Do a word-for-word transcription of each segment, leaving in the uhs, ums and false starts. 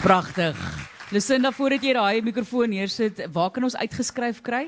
Pragtig. Lucinda, voordat jy daai mikrofoon neersit, waar kan ons uitgeskryf kry?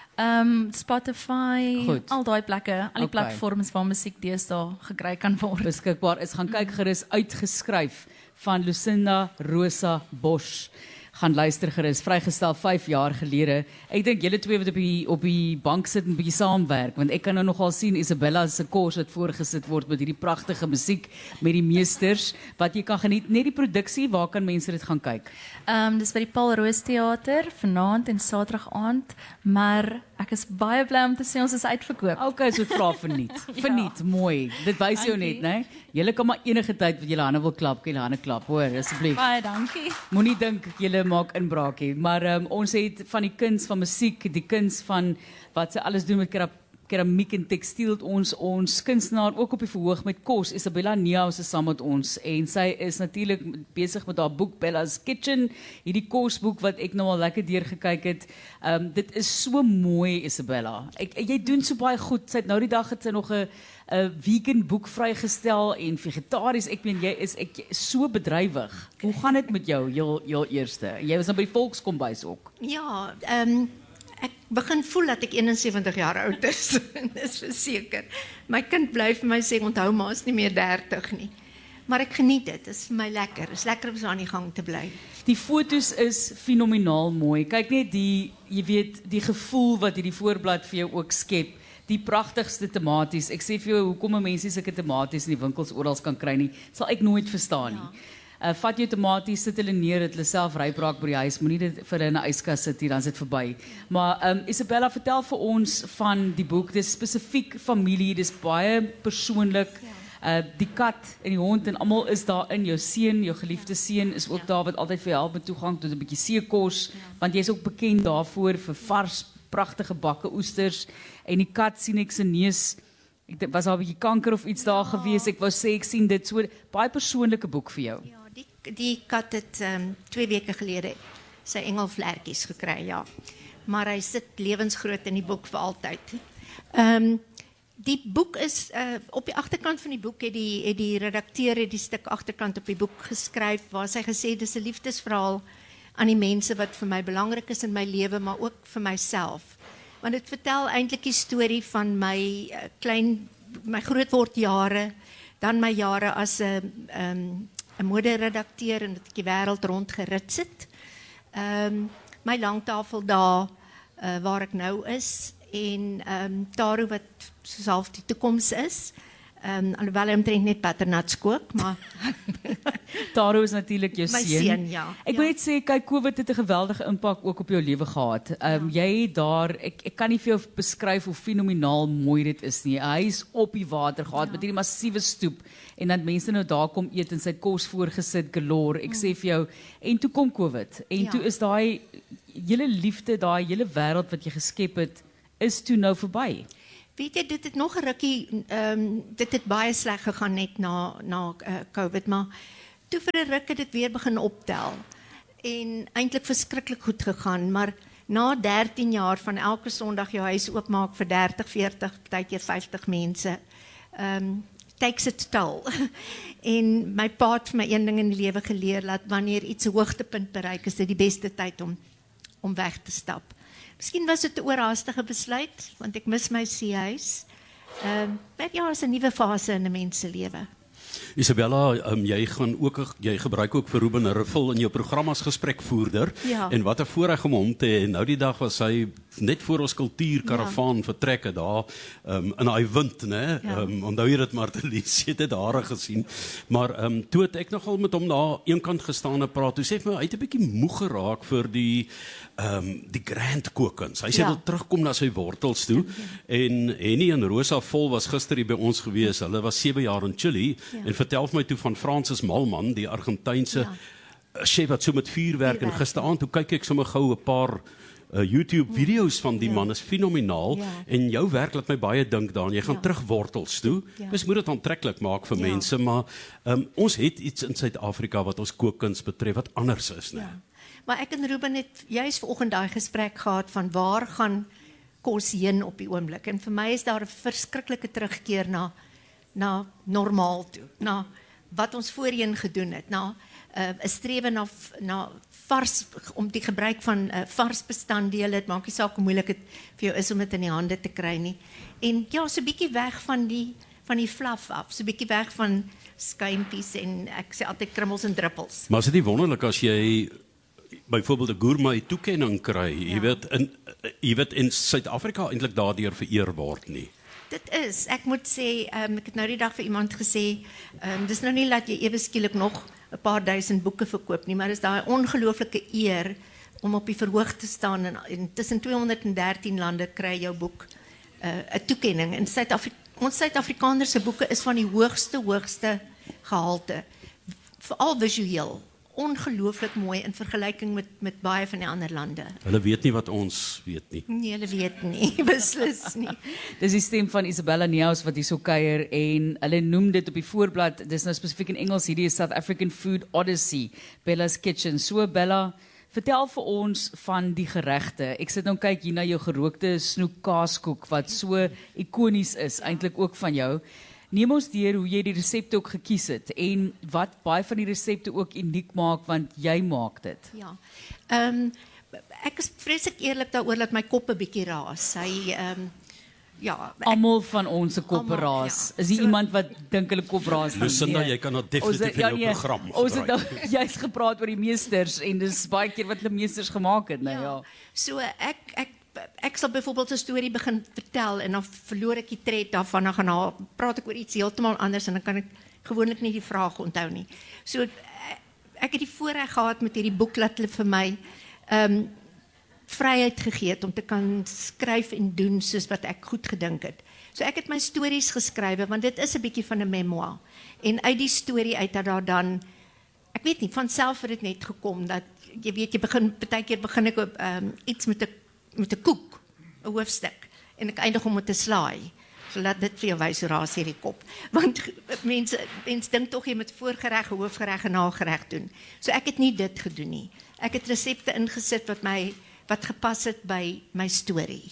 Um, Spotify, Goed. al daai plekke, al die Okay. platforms waar musiek deesdae gekry kan word. Beskikbaar is, gaan kyk gerus uitgeskryf van Lucinda Rosa Bosch. Gaan luister gerus, vrygestel vyf jaar gelede. Ek dink julle twee wat op die, op die bank sit en bietjie saamwerk, want ek kan nou nogal sien Isabella se kos wat voorgesit word met hierdie pragtige musiek met die meesters, wat jy kan geniet. Net die produksie, waar kan mense dit gaan kyk? Um, dis by die Paul Roos Theater, vanaand en saterdag aand, maar ek is baie bly om te sê ons is uitverkoop. Okay, so vra verniet. Verniet, mooi. Dit wys jou net, né? Julle kan maar enige tyd wat julle hande wil klap, kan julle hande klap, hoor, asseblief. Baie dankie. Moenie dink julle maak inbraakie, maar um, ons het van die kuns van musiek, die kuns van wat sy alles doen met kera keramiek en tekstiel, ons ons kunstenaar ook op die verhoog met kos. Isabella Niehaus is saam met ons en sy is natuurlik besig met haar boek Bella's Kitchen, hierdie kosboek wat ek nou al lekker deurgekyk het. Um, dit is so mooi, Isabella. Ek, jy doen so baie goed. Sy het nou die dag het sy nog 'n 'n vegan boek vrygestel en vegetaries. Ek meen jy is ek is so bedrywig. Hoe gaan dit met jou heel heel eerste? Jy was nou by die Volkskombuis ook. Ja, ehm um, ek begin voel dat ek eenensewentig jaar oud is. Dis verseker. My kind bly vir my sê onthou maar is nie meer dertig nie. Maar ek geniet dit. Dit is vir my lekker. Dit is lekker om so aan die gang te bly. Die fotos is fenomenaal mooi. Kyk net die jy weet die gevoel wat hierdie voorblad vir jou ook skep. Die pragtigste tematies. Ek sê vir jou hoekom mense sulke tematies in die winkels oral kan kry nie, sal ek nooit verstaan nie. Uh, vat jou tomaties, sit hulle neer, het hulle self rybraak by die huis, moenie dit vir hulle in 'n yskas sit hier, dan is dit verby. Maar um, Isabella, vertel vir ons van die boek. Dis spesifiek familie, dis baie persoonlik. Uh, die kat en die hond en almal is daar in. Jou seun, jou geliefde seun is ook daar wat altyd vir jou help met toegang tot 'n bietjie seekos, want jy's ook bekend daarvoor vir vars, pragtige bakke oesters. En die kat sien ek se neus. Ek was daar 'n bietjie kanker of iets daar gewees. Ek wou sê ek sien dit so baie persoonlike boek vir jou. Ja, die die kat het um, twee weke gelede sy engelvlekkies gekry, ja. Maar hy sit lewensgroot in die boek vir altyd. Ehm um, die boek is uh, op die agterkant van die boek het die het die redakteur het die stuk agterkant op die boek geskryf waar sy gesê dis 'n liefdesverhaal aan die mense wat vir my belangrik is in my lewe, maar ook vir myself. Want dit vertel eintlik die storie van my uh, klein my grootwordjare, dan my jare as 'n um, 'n moderedakteur en dat ek die wêreld rond gerits het. Ehm um, my langtafel daar uh, waar ek nou is en ehm um, Taro wat soos half die toekoms is. Ehm um, alhoewel hy omtrent net paternats kook, maar Taro is natuurlik jou my seun. seun, ja. Ek ja. wil net sê, kyk, COVID het 'n geweldige impak ook op jou lewe gehad. Ehm um, jy het daar, ek ek kan nie vir jou beskryf hoe fenomenaal mooi dit is nie. Hy is op die water gehad ja. met hierdie massiewe stoep en dan mense nou daar kom eet en sy kos voorgesit galore. Ek mm. sê vir jou, en toe kom COVID en ja. toe is daai hele liefde, daai hele wêreld wat jy geskep het, is toe nou verby. Weet jy, dit het nog 'n rukkie, um, dit het baie sleg gegaan net na, na uh, COVID, maar toe vir 'n ruk het dit weer begin optel. En eintlik verskriklik goed gegaan, maar na dertien jaar van elke Sondag jou huis oopmaak vir dertig, veertig, partykeer vyftig mense, um, takes it toll. En my pa het vir my een ding in die lewe geleer, dat wanneer iets 'n hoogtepunt bereik, is dit die beste tyd om, om weg te stap. Miskien was dit 'n oorhaastige besluit, want ek mis my seehuis. Ehm, uh, maar ja, is 'n nuwe fase in 'n mens se lewe. Isabella, um, jy gaan ook jy gebruik ook vir Ruben Riffel in jou program as gesprekvoerder. Ja. En wat 'n voorreg om hom te hê. Nou die dag was hy net voor ons kultuurkaravaan ja. vertrek het daar um, in daai wind, né? Ja. Um, onthou jy dit Martelies, jy het dit daar gesien. Maar um, toe het ek nogal met hom daar eenkant gestaan en praat. Toe sê hy my hy het 'n bietjie moeg geraak vir die um, die grand kookkuns. Hy sê Ja. wil terugkom na sy wortels toe. Ja. En Henny en Rosa Vol was gister hier by ons gewees. Hulle was sewe jaar in Chili. Ja. En vertel vir my toe van Francis Malman, die Argentynse ja. chef wat so met vuurwerk en gisteraand toe kyk ek sommer gou 'n paar uh, YouTube video's van die ja. man is fenomenaal ja. en jou werk laat my baie dink daaraan. Jy gaan ja. terug wortels toe. Ja. Mens moet dit aantreklik maak vir ja. mense, maar um, ons het iets in Suid-Afrika wat ons kookkuns betref wat anders is, né? Ja. Maar ek en Ruben het juist vanoggend daai gesprek gehad van waar gaan kos heen op die oomblik. En vir my is daar 'n verskriklike terugkeer na na normaal toe, na wat ons voorheen gedoen het, na 'n uh, strewe na na vars om die gebruik van uh, vars bestanddele, dit maak nie saak hoe moeilik dit vir jou is om dit in die hande te kry nie. En ja, so 'n bietjie weg van die van die fluff af, so 'n bietjie weg van skuimpies en ek sê altyd krummels en druppels. Maar is dit nie wonderlik as jy byvoorbeeld 'n gourmet toekenning kry, jy Ja. weet in jy weet in Suid-Afrika eintlik daardeur vereer word nie. Dit is, ek moet sê, um, ek het nou die dag vir iemand gesê, um, dis nou nie dat jy ewe skielik nog 'n paar duisend boeke verkoop nie, maar is daai ongelooflike eer om op die verhoog te staan en, en tussen tweehonderddertien lande kry jou boek 'n uh, toekenning. En Suid-Afrika, ons Suid-Afrikaners se boeke is van die hoogste hoogste gehalte, veral visueel. Ongelooflik mooi in vergelyking met met baie van die ander lande. Hulle weet nie wat ons weet nie. Nee, hulle weet nie, beslis nie. Dis die stem van Isabella Neus wat hier so kuier en hulle noem dit op die voorblad, dis nou spesifiek in Engels, hierdie is South African Food Odyssey, Bella's Kitchen. So Bella, vertel vir ons van die geregte. Ek sit nou kyk hier na jou gerookte snoek kaaskoek wat so ikonies is, eintlik ook van jou. Neem ons deur hoe jy die resepte ook gekies het en wat baie van die resepte ook uniek maak want jy maak dit. Ja. Ehm um, ek is vreeslik eerlik daaroor dat my kop 'n bietjie raas. Hy ehm um, ja, ek, Almal van ons se koppe Almal, raas. ja. Is jy So- iemand wat dink hulle kop raas? nie? Lucinda, Nee. jy kan dit Ons definitief het- in ja, jou nee, program Ons het nou gebruik. juist gepraat oor die meesters en dis baie keer wat hulle meesters gemaak het, nou ja. So ek ek ek sal byvoorbeeld 'n storie begin vertel en dan verloor ek die tred daarvan, dan gaan haar praat ek oor iets heeltemal anders en dan kan ek gewoonlik nie die vraag onthou nie. So ek, ek het die voorreg gehad met hierdie boek dat hulle vir my ehm um, vryheid gegee het om te kan skryf en doen soos wat ek goed gedink het. So ek het my stories geskrywe want dit is 'n bietjie van 'n memoir. En uit die storie uit dat daar dan ek weet nie, van self het dit net gekom dat jy weet jy begin partykeer begin ek op um, iets met 'n met 'n koek, 'n hoofstuk en ek eindig hom met 'n slaai. So laat dit vir jou wys hoe raas hierdie kop. Want mense mense dink tog jy moet voorgereg, hoofgereg en nagereg doen. So ek het nie dit gedoen nie. Ek het resepte ingesit wat my wat gepas het by my storie.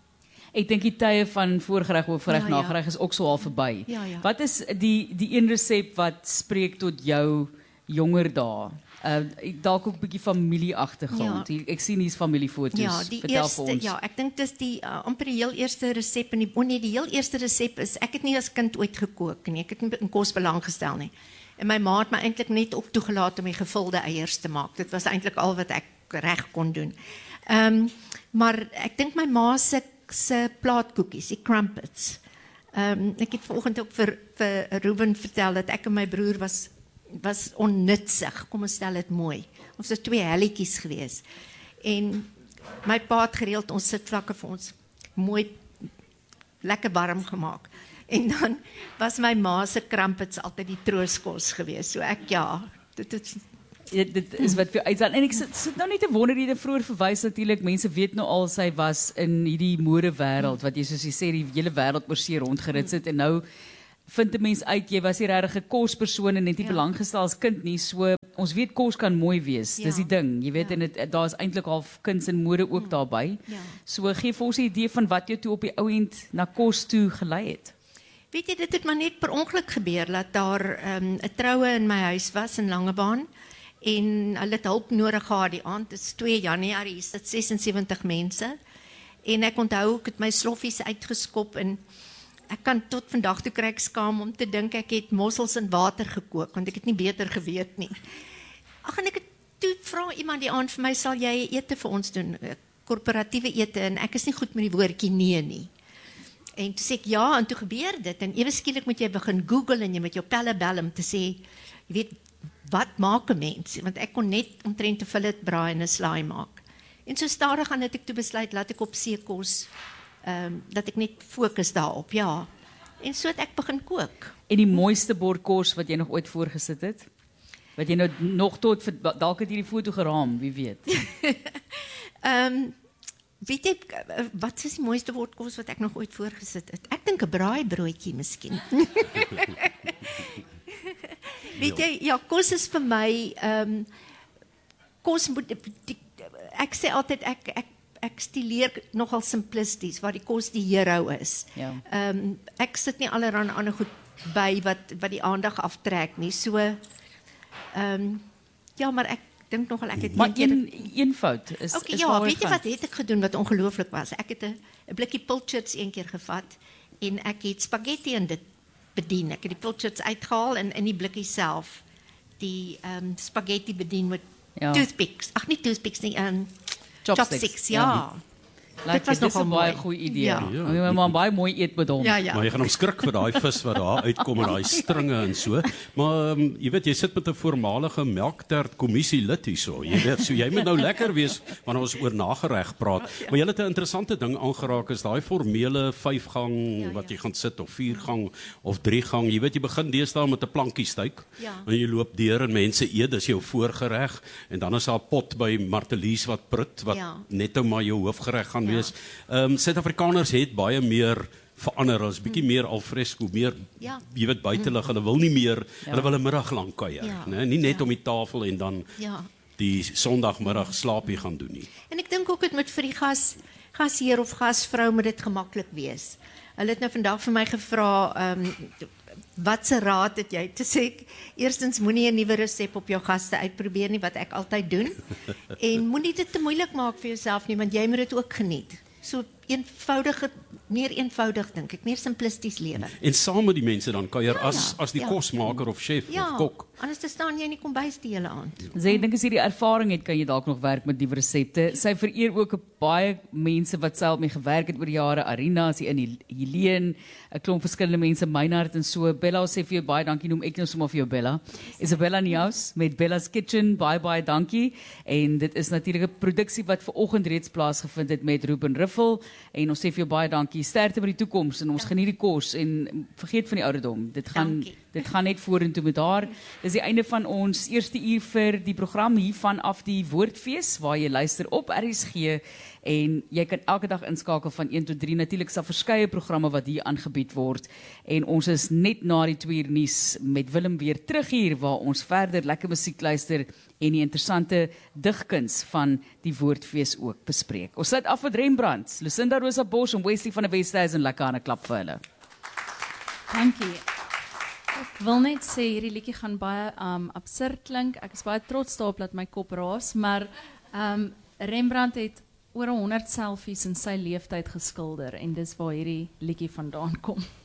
Ek dink die tye van voorgereg, hoofgereg, Ja, ja. nagereg is ook so al verby. Ja, ja. Wat is die die een resep wat spreek tot jou jonger dae? Uh dalk ook 'n bietjie familieagtergrond. Ja. Ja. Ek sien hier's familiefoto's. Ja, die Vertel eerste, vir ons. ja, ek dink dis die uh, amper die heel eerste resep en die oh nee, die heel eerste resep is ek het nie as kind ooit gekook nie. Ek het nie in kos belang gestel nie. En my ma het my eintlik net op toegelaat om die gevulde eiers te maak. Dit was eintlik al wat ek reg kon doen. Ehm um, maar ek dink my ma se se plaatkoekies, die crumpets. Ehm um, ek het vanoggend ook vir vir Ruben vertel dat ek en my broer was was onnutsig. Kom ons stel dit mooi. Ons was twee helletjies gewees. En my pa het gereeld ons sitvlakke vir ons mooi lekker warm gemaak. En dan was my ma se crumpets altyd die trooskos geweest. So ek ja, dit is Ja, dit is wat vir uitstaan. En ek sit, sit nou net te wonder, jy het vroeër verwys natuurlik, mense weet nou al sy was in hierdie modewêreld wat jy soos jy sê die hele wêreld oor see rondgerits het en nou vind 'n mens uit jy was nie regtig 'n kospersoon en net nie Ja. belang gestel as kind nie. So ons weet kos kan mooi wees. Ja. Dis die ding. Jy weet Ja. en dit daar's eintlik half kuns en mode ook daarbey. Ja. So gee vir ons 'n idee van wat jou toe op die ou end na kos toe gelei het. weet jy dit het maar net per ongeluk gebeur dat daar ehm, 'n um, troue in my huis was in Langebaan en hulle het hulp nodig gehad die aand. Dit is twee Januarie, is dit sesensewentig mense. En ek onthou ek het my sloffies uitgeskop en ek kan tot vandag toe kry ek skaam om te dink ek het mossels in water gekook want ek het nie beter geweet nie. Ag en ek het toe vra iemand die aand vir my sal jy ete vir ons doen, korporatiewe ete en ek is nie goed met die woordjie nee nie. En toe sê ek ja en toe gebeur dit en ewe skielik moet jy begin Google en jy moet jou pelle bel om te sê jy weet wat maak 'n mens want ek kon net omtrent 'n fillet braai en 'n slaai maak. En so stadig aan het ek toe besluit laat ek op seekos ehm um, dat ek net fokus daarop, ja. En so het ek begin kook. En die mooiste bord kos wat jy nog ooit voorgesit het? Wat jy nou nog tot vir- dalk het jy die foto geraam, wie weet. Ehm um, weet jy eh, wat is die mooiste bordkos wat ek nog ooit voorgesit het? Ek dink 'n braaibroodjie miskien. Weet jy, ja, kos is vir my ehm um, kos moet die, ek sê altyd ek ek ek stileer nogal simplisties waar die kos die hero is. Ja. Ehm um, ek sit nie allerlei ander goed by wat wat die aandag aftrek nie. So ehm um, ja, maar ek dink nogal ek het Maar een keer- een eenvoud is Okay, is ja, waaroor weet jy het wat gaan. het ek gedoen wat ongelooflik was? Ek het 'n 'n blikkie pilchards een keer gevat en ek het spaghetti in dit bedien. Ek het die pilchards uitgehaal en in die blikkie self die ehm um, spaghetti bedien met Ja. toothpicks. Ag nie toothpicks nie, ehm um, Chopsticks, chopsticks, ja. ja. Lekker, was dit is nogal 'n baie mooi. goeie idee. Ja. Ja. Ja. Maar baie mooi eet met hom. Ja, ja. Maar jy gaan hom skrik vir daai vis wat daar uitkom en daai stringe en so. Maar um, jy weet jy sit met 'n voormalige melktert kommissie lid hierso. Jy weet, so jy moet nou lekker wees wanneer ons oor nagereg praat. Maar jy het 'n interessante ding aangeraak is daai formele vyfgang Ja, wat ja. jy gaan sit of viergang of driegang. Jy weet jy begin deesdae met 'n plankie styk. Ja. En jy loop deur en mense eet, dis jou voorgereg en dan is daar 'n pot by Martelies wat prut wat Ja. net nou maar jou hoofgereg gaan Ja. wees. Ehm um, Suid-Afrikaners het baie meer verander, ons bietjie meer alfresco, meer Ja. jy weet buitelig, hulle wil nie meer, hulle wil 'n middag lank kuier, Ja. né? Nie net Ja. om die tafel en dan Ja. die Sondagmiddag slaapie gaan doen nie. En ek dink ook dit moet vir die gas gasheer of gasvrou moet dit gemaklik wees. Hulle het nou vandag vir my gevra ehm um, wat se raad het jy? Toe sê ek eerstens moenie 'n nuwe resep op jou gaste uitprobeer nie wat ek altyd doen. En moenie dit te moeilik maak vir jouself nie want jy moet dit ook geniet. So eenvoudige, meer eenvoudig dink ek, meer simplisties lewe. En saam met die mense dan kuier Ja, as as die ja. kosmaker of chef Ja, of kok. anders te staan jy in die kombuis die hele aand. Sy dink as jy die ervaring het, kan jy dalk nog werk met nuwe resepte. Sy vereer ook 'n baie mense wat self mee gewerk het oor die jare. Arina, sy in die Helene, 'n klomp verskillende mense, Meinhard en so. Bella sê vir jou baie dankie, noem ek nou sommer vir jou Bella. Isabella Nieuws met Bella's Kitchen, baie baie dankie. En dit is natuurlik 'n produksie wat ver oggend reeds plaasgevind het met Ruben Riffel en ons sê vir jou baie dankie. Sterkte met die toekoms en ons geniet die kos en vergeet van die ouderdom. Dit gaan Dankie. Dit gaan net vorentoe met haar. Dis die einde van ons eerste uur vir die program hiervan af die Woordfees waar jy luister op R S G en jy kan elke dag inskakel van een tot drie. Natuurlik is daar verskeie programme wat hier aangebied word en ons is net na die twee uur nuus met Willem weer terug hier waar ons verder lekker musiek luister en die interessante digkuns van die Woordfees ook bespreek. Ons sluit af met Rembrandt, Lucinda Rosa Bosch en Wesley van der Westhuizen, lekker aan 'n klap vir hulle. Dankie. Ek wil net sê hierdie liedjie gaan baie um absurd klink. Ek is baie trots daarop dat my kop raas, maar um Rembrandt het oor honderd selfies in sy lewenstyd geskilder en dis waar hierdie liedjie vandaan kom.